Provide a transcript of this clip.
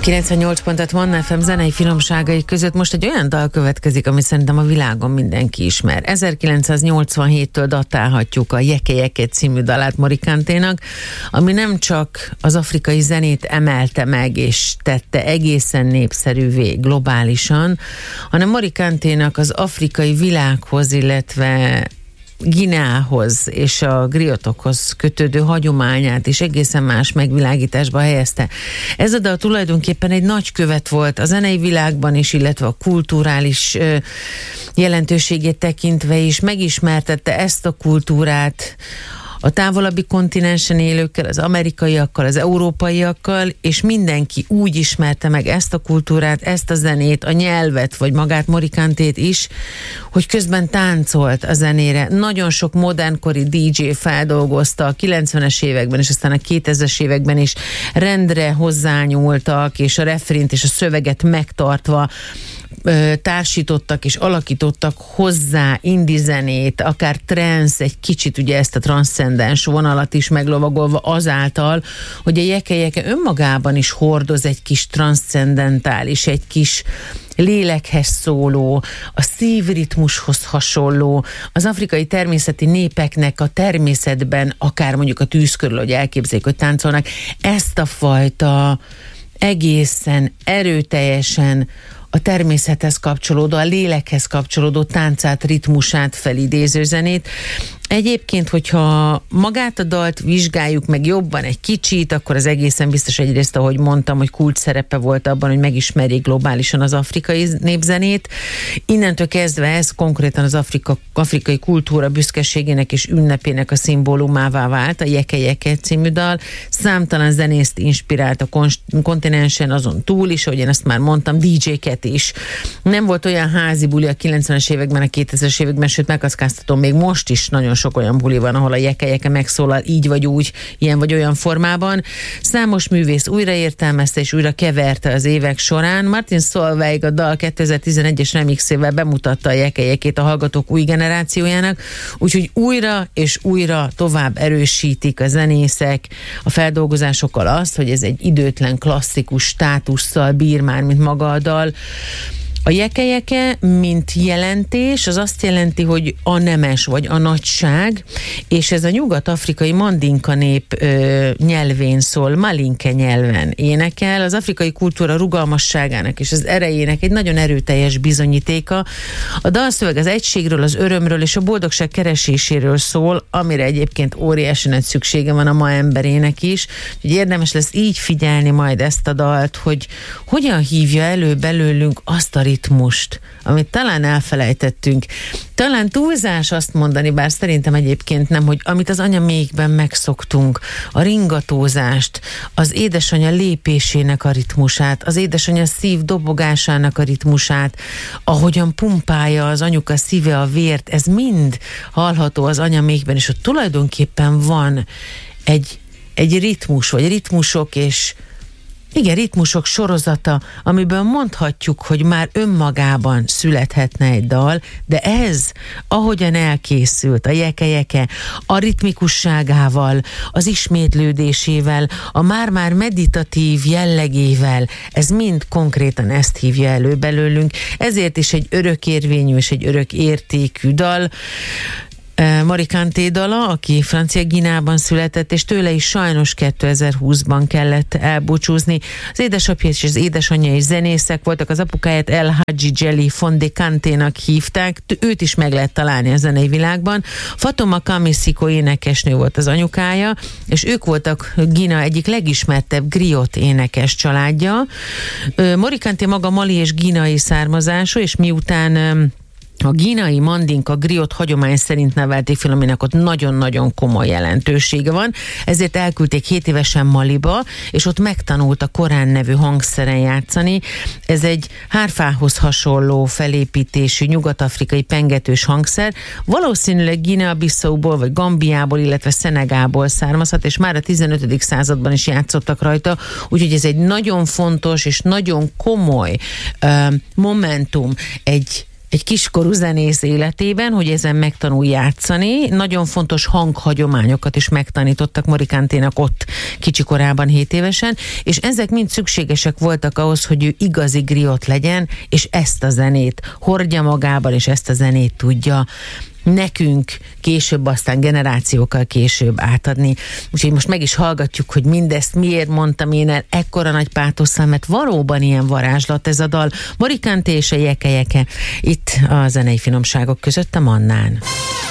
98.5 Manna FM zenei finomságai között most egy olyan dal következik, ami szerintem a világon mindenki ismer. 1987-től datálhatjuk a Jeke Jeke című dalát Morikanténak, ami nem csak az afrikai zenét emelte meg és tette egészen népszerűvé globálisan, hanem Morikanténak az afrikai világhoz, illetve Gineához és a griotokhoz kötődő hagyományát is egészen más megvilágításba helyezte. Ez a dal tulajdonképpen egy nagykövet volt a zenei világban is, illetve a kulturális jelentőségét tekintve is, megismertette ezt a kultúrát a távolabbi kontinensen élőkkel, az amerikaiakkal, az európaiakkal, és mindenki úgy ismerte meg ezt a kultúrát, ezt a zenét, a nyelvet, vagy magát Morikantét is, hogy közben táncolt a zenére. Nagyon sok modernkori DJ feldolgozta a 90-es években, és aztán a 2000-es években is rendre hozzányúltak, és a refrént és a szöveget megtartva társítottak és alakítottak hozzá indie zenét, akár trance, egy kicsit ugye ezt a transzcendens vonalat is meglovagolva azáltal, hogy a Jeke Jeke önmagában is hordoz egy kis transzcendentális, egy kis lélekhez szóló, a szívritmushoz hasonló, az afrikai természeti népeknek a természetben, akár mondjuk a tűz körül, hogy elképzeljük, hogy táncolnak, ezt a fajta egészen erőteljesen a természethez kapcsolódó, a lélekhez kapcsolódó táncát, ritmusát felidéző zenét. Egyébként, hogyha magát a dalt vizsgáljuk meg jobban egy kicsit, akkor az egészen biztos egyrészt, ahogy mondtam, hogy kulcs szerepe volt abban, hogy megismerjék globálisan az afrikai népzenét. Innentől kezdve ez konkrétan az afrikai kultúra büszkeségének és ünnepének a szimbólumává vált, a Jeke Jeke című dal. Számtalan zenészt inspirált a kontinensen, azon túl is, ahogy én ezt már mondtam, DJ-ket is. Nem volt olyan házi buli a 90-es években, a 2000-es években, sőt megkockáztatom, még most is nagyon sok olyan buli van, ahol a Jeke Jeke megszólal így vagy úgy, ilyen vagy olyan formában. Számos művész újraértelmezte és újra keverte az évek során. Martin Solveig a dal 2011-es remixével bemutatta a Jeke Jekét a hallgatók új generációjának, úgyhogy újra és újra tovább erősítik a zenészek a feldolgozásokkal azt, hogy ez egy időtlen klasszikus státusszal bír már, mint maga a dal. A Jeke Jeke, mint jelentés, az azt jelenti, hogy a nemes vagy a nagyság, és ez a nyugat-afrikai mandinka nép nyelvén szól, malinke nyelven énekel. Az afrikai kultúra rugalmasságának és az erejének egy nagyon erőteljes bizonyítéka. A dalszöveg az egységről, az örömről és a boldogság kereséséről szól, amire egyébként óriási nagy szüksége van a ma emberének is. Úgyhogy érdemes lesz így figyelni majd ezt a dalt, hogy hogyan hívja elő belőlünk azt a ritmust, amit talán elfelejtettünk. Talán túlzás azt mondani, bár szerintem egyébként nem, hogy amit az anyamékben megszoktunk, a ringatózást, az édesanyja lépésének a ritmusát, az édesanyja szív dobogásának a ritmusát, ahogyan pumpálja az anyuka szíve a vért, ez mind hallható az anyamékben, és ott tulajdonképpen van egy ritmus, vagy ritmusok és igen, ritmusok sorozata, amiből mondhatjuk, hogy már önmagában születhetne egy dal, de ez, ahogyan elkészült a Jeke Jeke, a ritmikusságával, az ismétlődésével, a már-már meditatív jellegével, ez mind konkrétan ezt hívja elő belőlünk, ezért is egy örökérvényű és egy örök értékű dal. Morikanté dala, aki Francia Guineában született, és tőle is sajnos 2020-ban kellett elbúcsúzni. Az édesapja és az édesanyja is zenészek voltak, az apukáját El Hadji Jelly Fondé Kanténak hívták, őt is meg lehet találni a zenei világban. Fatoma Kamisiko énekesnő volt az anyukája, és ők voltak Guinea egyik legismertebb griot énekes családja. Morikanté maga mali és guineai származású, és miután a guineai mandinka griot hagyomány szerint nevelték fel, aminek ott nagyon-nagyon komoly jelentősége van, ezért elküldték 7 évesen Maliba, és ott megtanult a korán nevű hangszeren játszani. Ez egy hárfához hasonló felépítésű nyugat-afrikai pengetős hangszer, valószínűleg Guinea-Bissauból vagy Gambiából, illetve Szenegából származhat, és már a 15. században is játszottak rajta, úgyhogy ez egy nagyon fontos és nagyon komoly momentum, egy egy kiskorú zenész életében, hogy ezen megtanul játszani. Nagyon fontos hanghagyományokat is megtanítottak Morikánténak ott kicsikorában, 7 évesen, és ezek mind szükségesek voltak ahhoz, hogy ő igazi griot legyen, és ezt a zenét hordja magában, és ezt a zenét tudja nekünk később, aztán generációkkal később átadni. Úgyhogy most meg is hallgatjuk, hogy mindezt miért mondtam én el ekkora nagy pátosszal, mert valóban ilyen varázslat ez a dal. Morikánté és a Jeke Jeke itt a zenei finomságok között a Mannán.